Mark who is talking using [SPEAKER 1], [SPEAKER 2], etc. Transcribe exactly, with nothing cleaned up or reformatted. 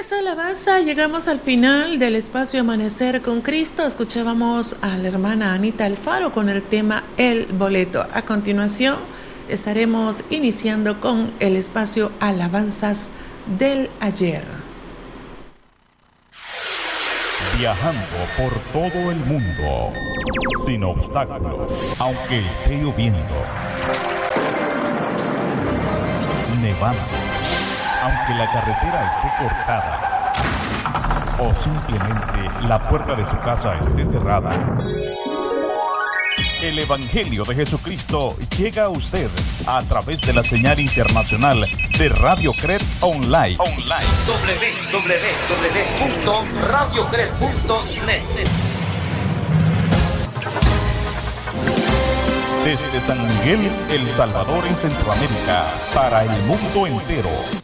[SPEAKER 1] esa alabanza llegamos al final del espacio Amanecer con Cristo. Escuchábamos a la hermana Anita Alfaro con el tema El Boleto. A continuación estaremos iniciando con el espacio Alabanzas del Ayer.
[SPEAKER 2] Viajando por todo el mundo, sin obstáculos, aunque esté lloviendo, nevando, aunque la carretera esté cortada, o simplemente la puerta de su casa esté cerrada. El Evangelio de Jesucristo llega a usted a través de la señal internacional de Radio Cred Online.
[SPEAKER 3] Online. doble u doble u doble u punto radio cred punto net.
[SPEAKER 2] Desde San Miguel, El Salvador, en Centroamérica, para el mundo entero.